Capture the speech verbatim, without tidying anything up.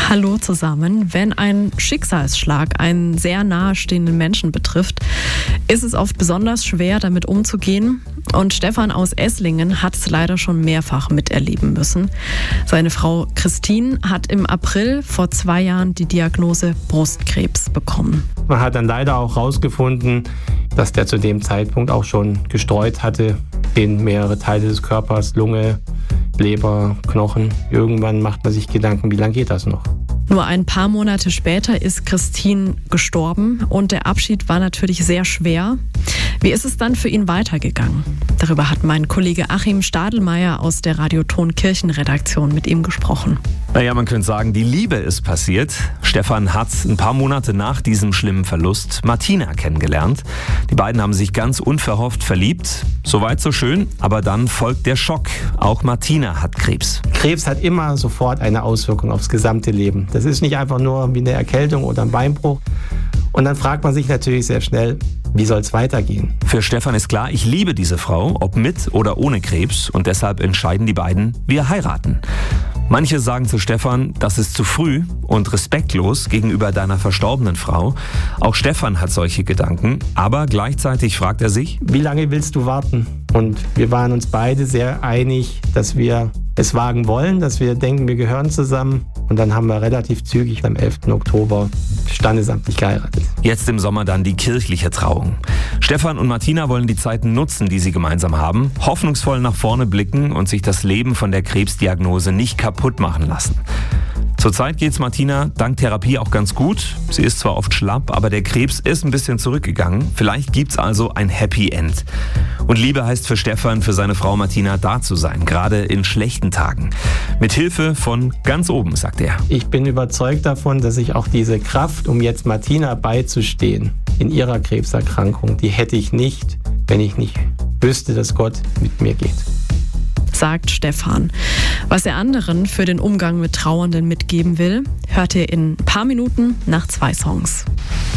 Hallo zusammen. Wenn ein Schicksalsschlag einen sehr nahestehenden Menschen betrifft, ist es oft besonders schwer, damit umzugehen. Und Stefan aus Esslingen hat es leider schon mehrfach miterleben müssen. Seine Frau Christine hat im April vor zwei Jahren die Diagnose Brustkrebs bekommen. Man hat dann leider auch herausgefunden, dass der zu dem Zeitpunkt auch schon gestreut hatte in mehrere Teile des Körpers, Lunge, Leber, Knochen. Irgendwann macht man sich Gedanken, wie lange geht das noch? Nur ein paar Monate später ist Christine gestorben und der Abschied war natürlich sehr schwer. Wie ist es dann für ihn weitergegangen? Darüber hat mein Kollege Achim Stadelmeier aus der Radioton Kirchenredaktion mit ihm gesprochen. Naja, man könnte sagen, die Liebe ist passiert. Stefan hat ein paar Monate nach diesem schlimmen Verlust Martina kennengelernt. Die beiden haben sich ganz unverhofft verliebt. Soweit so schön, aber dann folgt der Schock. Auch Martina hat Krebs. Krebs hat immer sofort eine Auswirkung aufs gesamte Leben. Das ist nicht einfach nur wie eine Erkältung oder ein Beinbruch. Und dann fragt man sich natürlich sehr schnell, wie soll es weitergehen? Für Stefan ist klar, ich liebe diese Frau, ob mit oder ohne Krebs. Und deshalb entscheiden die beiden, wir heiraten. Manche sagen zu Stefan, das ist zu früh und respektlos gegenüber deiner verstorbenen Frau. Auch Stefan hat solche Gedanken, aber gleichzeitig fragt er sich, wie lange willst du warten? Und wir waren uns beide sehr einig, dass wir es wagen wollen, dass wir denken, wir gehören zusammen. Und dann haben wir relativ zügig am elften Oktober standesamtlich geheiratet. Jetzt im Sommer dann die kirchliche Trauung. Stefan und Martina wollen die Zeiten nutzen, die sie gemeinsam haben, hoffnungsvoll nach vorne blicken und sich das Leben von der Krebsdiagnose nicht kaputt machen lassen. Zurzeit geht's Martina dank Therapie auch ganz gut. Sie ist zwar oft schlapp, aber der Krebs ist ein bisschen zurückgegangen. Vielleicht gibt's also ein Happy End. Und Liebe heißt für Stefan, für seine Frau Martina da zu sein, gerade in schlechten Tagen. Mit Hilfe von ganz oben, sagt er. Ich bin überzeugt davon, dass ich auch diese Kraft, um jetzt Martina beizustehen in ihrer Krebserkrankung, die hätte ich nicht, wenn ich nicht wüsste, dass Gott mit mir geht. Sagt Stefan. Was er anderen für den Umgang mit Trauernden mitgeben will, hört ihr in ein paar Minuten nach zwei Songs.